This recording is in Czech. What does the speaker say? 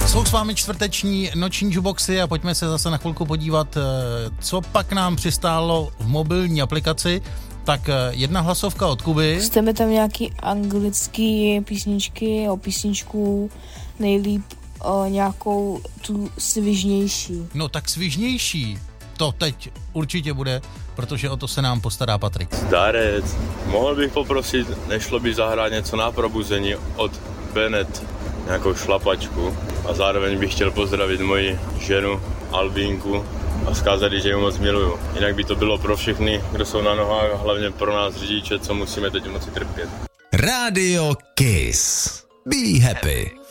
Jsou s vámi čtvrteční noční jukeboxy a pojďme se zase na chvilku podívat, co pak nám přistálo v mobilní aplikaci. Tak jedna hlasovka od Kuby. Pusťte tam nějaký anglický písničky o písničku, nejlíp nějakou tu svižnější. No tak svižnější, to teď určitě bude, protože o to se nám postará Patrik. Zdarec, mohl bych poprosit, nešlo by zahrát něco na probuzení od Bennett, nějakou šlapačku, a zároveň bych chtěl pozdravit moji ženu Albínku a vzkázat, že ji moc miluju. Jinak by to bylo pro všechny, kdo jsou na nohách, a hlavně pro nás řidiče, co musíme teď v noci trpět. Radio Kiss. Be happy.